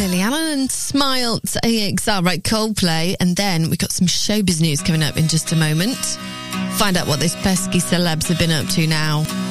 Lily Allen and Smile to AXR, right, Coldplay. And then we've got some showbiz news coming up in just a moment. Find out what those pesky celebs have been up to now.